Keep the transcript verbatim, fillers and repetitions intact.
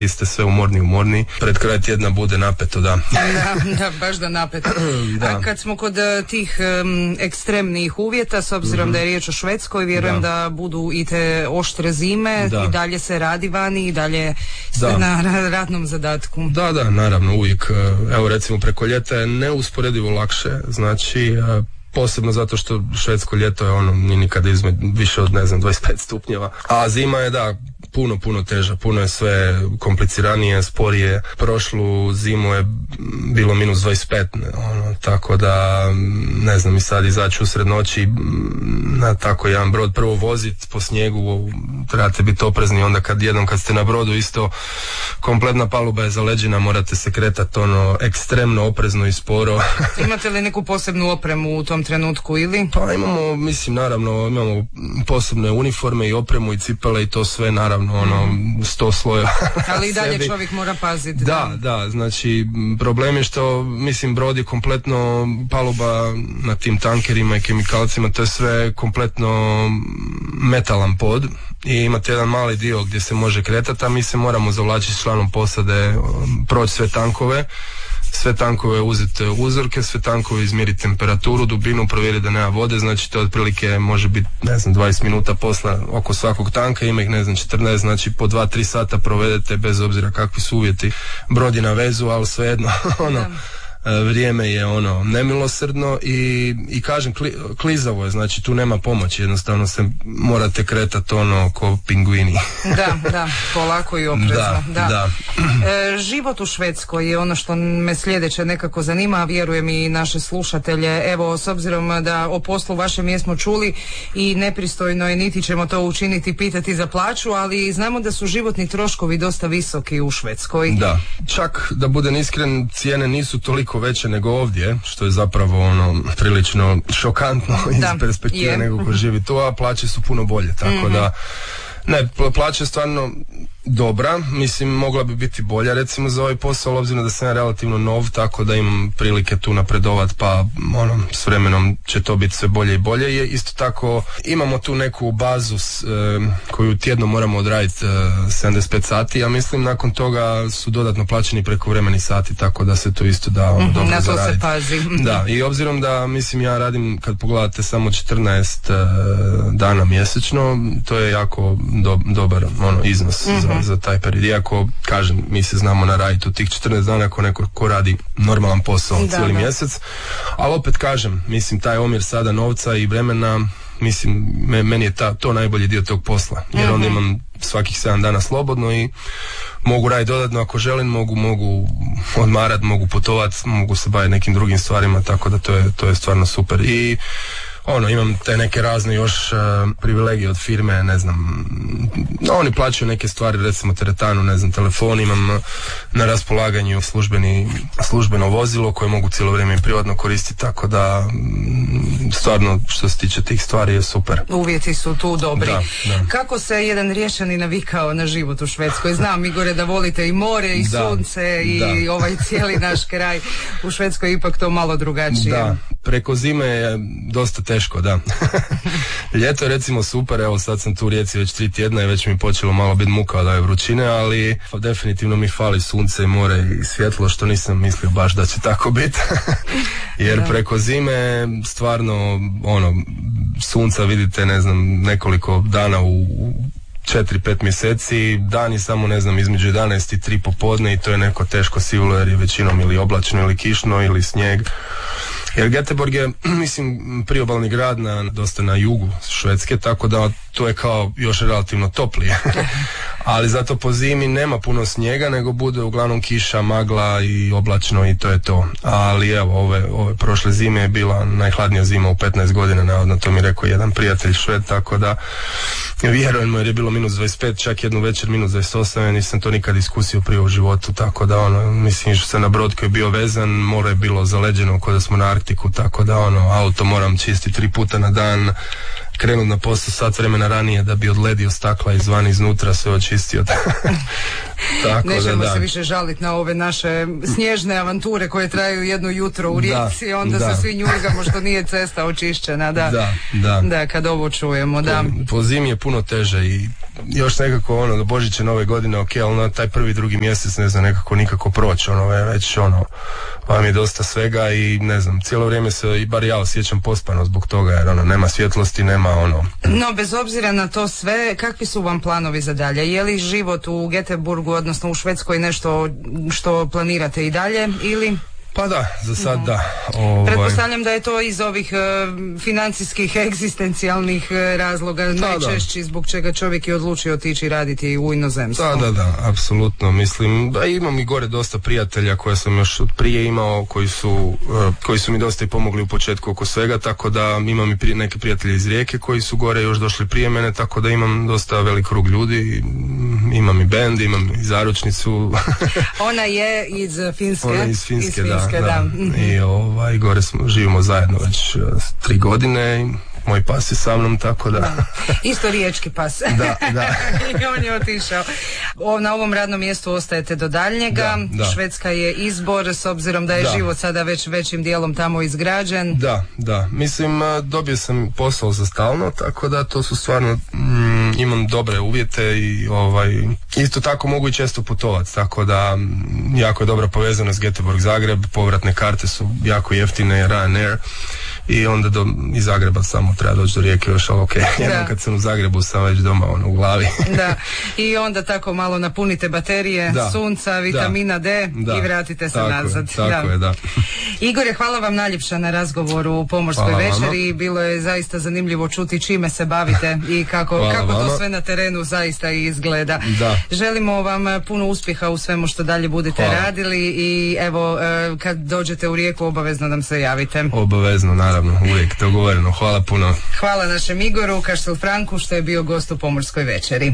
vi ste sve umorni, umorni. Pred kraj tjedna bude napeto, da. da, da, baš da napeto. Da. A kad smo kod uh, tih um, ekstremnih uvjeta, s obzirom mm-hmm. da je riječ o Švedskoj, vjerujem da, da budu i te oštre zime, da. I dalje se radi vani, i dalje ste da. na radnom zadatku. Da, da, naravno, uvijek. Evo, recimo, preko ljeta je neusporedivo lakše, znači... Uh, posebno zato što švedsko ljeto je ono, ni nikada izmed više od, ne znam, dvadeset pet stupnjeva. A zima je, da, puno, puno teža, puno je sve kompliciranije, sporije. Prošlu zimu je bilo minus dvadeset pet, ono, tako da, ne znam, i sad izaći usred noći na tako jedan brod, prvo voziti po snijegu, trebate biti oprezni, onda kad jednom kad ste na brodu isto kompletna paluba je zaleđena, morate se kretati ono ekstremno oprezno i sporo. Imate li neku posebnu opremu u tom trenutku ili? Pa imamo, mislim, naravno, imamo posebne uniforme i opremu i cipele i to sve, naravno, ono, sto slojeva. Ali i dalje čovjek mora paziti. Da, da, da, znači, problem je što, mislim, brod je kompletno, paluba na tim tankerima i kemikalcima, to je sve kompletno metalan pod i imate jedan mali dio gdje se može kretati, a mi se moramo zavlačiti s članom posade, proći sve tankove, sve tankove uzeti uzorke, sve tankove izmjeriti temperaturu, dubinu, provjeriti da nema vode, znači to otprilike može biti, ne znam, dvadeset minuta posla oko svakog tanka, ima ih, ne znam, četrnaest, znači po dva tri sata provedete bez obzira kakvi su uvjeti. Brod je na vezu, ali svejedno, ono, vrijeme je ono nemilosrdno i, i kažem, kli, klizavo je, znači tu nema pomoći, jednostavno se morate kretati ono ko pingvini. Da, da, polako i oprezno. Da, da. da. E, život u Švedskoj je ono što me sljedeće nekako zanima, a vjerujem i naše slušatelje. Evo, s obzirom da o poslu vašem jesmo čuli i nepristojno je, niti ćemo to učiniti, pitati za plaću, ali znamo da su životni troškovi dosta visoki u Švedskoj. Da, čak da budem iskren, cijene nisu toliko veće nego ovdje, što je zapravo ono prilično šokantno iz da, perspektive je. Nego ko živi tu, a plaće su puno bolje, tako mm-hmm. da ne, plaća je stvarno dobra, mislim mogla bi biti bolja recimo za ovaj posao, obzirom da sam ja relativno nov, tako da imam prilike tu napredovat, pa ono, s vremenom će to biti sve bolje i bolje. I isto tako imamo tu neku bazu s, e, koju tjedno moramo odraditi e, sedamdeset pet sati, ja mislim nakon toga su dodatno plaćeni prekovremeni sati, tako da se to isto da ono, dobro na to zaraditi. Se pazi. Da, i obzirom da mislim ja radim, kad pogledate, samo četrnaest e, dana mjesečno, to je jako do, dobar ono, iznos mm-hmm. za za taj period. Iako, kažem, mi se znamo naraditi u tih četrnaest dana ako neko ko radi normalan posao da, cijeli da. mjesec, ali opet kažem, mislim, taj omjer sada novca i vremena, mislim, me, meni je ta, to najbolji dio tog posla, jer mm-hmm. onda imam svakih sedam dana slobodno i mogu raditi dodatno ako želim, mogu, mogu odmarat, mogu putovat, mogu se baviti nekim drugim stvarima, tako da to je, to je stvarno super. I ono, imam te neke razne još uh, privilegije od firme, ne znam, oni plaćaju neke stvari, recimo teretanu, ne znam, telefon, imam uh, na raspolaganju službeni, službeno vozilo koje mogu cijelo vrijeme i privatno koristiti, tako da m, stvarno što se tiče tih stvari je super. Uvjeti su tu dobri. Da, da. Kako se jedan Riječanin navikao na život u Švedskoj? Znam, Igore, da volite i more i da, sunce i da. ovaj cijeli naš kraj. U Švedskoj je ipak to malo drugačije. Da, preko zime je dosta teško, da. Ljeto je recimo super, evo sad sam tu u Rijeci već tri tjedna i već mi počelo malo biti muka od ove vrućine, ali definitivno mi fali sunce i more i svjetlo, što nisam mislio baš da će tako biti. Jer da. Preko zime stvarno ono, sunca vidite, ne znam, nekoliko dana u četiri pet mjeseci, dani samo, ne znam, između jedanaest i tri popodne i to je neko teško sivulo jer je većinom ili oblačno ili kišno ili snijeg. Jer Göteborg je, mislim, priobalni grad na, dosta na jugu Švedske, tako da to je kao još relativno toplije. Ali zato po zimi nema puno snijega, nego bude uglavnom kiša, magla i oblačno i to je to. Ali evo, ove, ove prošle zime je bila najhladnija zima u petnaest godina, navodno, to mi rekao jedan prijatelj Šved, tako da vjerujem jer je bilo minus dvadeset pet, čak jednu večer minus dvadeset osam, ja nisam to nikad iskusio prije u životu, tako da ono, mislim, što sam na brod koji je bio vezan, more je bilo zaleđeno kao da smo na Arktiku, tako da ono, auto moram čistiti tri puta na dan, krenut na posao sat vremena ranije da bi odledio stakla izvan iznutra, sve očistio. Tako nećemo da, da. se više žaliti na ove naše snježne avanture koje traju jedno jutro u Rijeci i onda da. se svi njurgamo što nije cesta očišćena. Da, da, da. da kad ovo čujemo, da. Po, po zimi je puno teže i još nekako ono do Božića nove godine ok, ali na taj prvi drugi mjesec ne znam nekako nikako proći, ono je već ono vam je dosta svega i ne znam, cijelo vrijeme se i bar ja osjećam pospano zbog toga jer ono nema svjetlosti, nema ono. No bez obzira na to sve, kakvi su vam planovi za dalje? Je li život u Göteborgu, odnosno u Švedskoj nešto što planirate i dalje ili... Pa da, za sad mm. da. Ovaj... Pretpostavljam da je to iz ovih uh, financijskih, egzistencijalnih uh, razloga da, najčešći da. Zbog čega čovjek je odlučio otići raditi u inozemstvu. Da, da, da, apsolutno. Mislim, da imam i gore dosta prijatelja koje sam još od prije imao, koji su, uh, koji su mi dosta i pomogli u početku oko svega, tako da imam i prije, neke prijatelje iz Rijeke koji su gore još došli prije mene, tako da imam dosta velik krug ljudi, imam i bend, imam i zaručnicu. Ona je iz Finske. Ona je iz Finske, iz Finske da. Da. Da. Mm-hmm. I ovaj, gore smo, živimo zajedno već uh, tri godine i moj pas je sa mnom, tako da... da. Isto riječki pas. Da, da. I on je otišao. O, na ovom radnom mjestu ostajete do daljnjega. Da, da. Švedska je izbor, s obzirom da je da. život sada već većim dijelom tamo izgrađen. Da, da. Mislim, dobio sam posao za stalno, tako da to su stvarno, mm, imam dobre uvjete i ovaj, isto tako mogu i često putovati, tako da m, jako je dobra povezanost Göteborg Zagreb, povratne karte su jako jeftine, Ryanair. I onda do, iz Zagreba samo treba doći do Rijeke još, ali ok, jednom kad sam u Zagrebu sam već doma ono, u glavi. Da, i onda tako malo napunite baterije, da. Sunca, vitamina da. D da. I vratite se tako nazad. Je, tako da. Je, da. Igore, hvala vam najljepša na razgovoru u Pomorskoj hvala večeri, vama. Bilo je zaista zanimljivo čuti čime se bavite i kako, kako to sve na terenu zaista izgleda. Da. Želimo vam puno uspjeha u svemu što dalje budete hvala. Radili i evo, kad dođete u Rijeku obavezno nam se javite. Obavezno, naravno, uvijek dogovoreno. Hvala puno. Hvala našem Igoru Kaštel Franku što je bio gost u Pomorskoj večeri.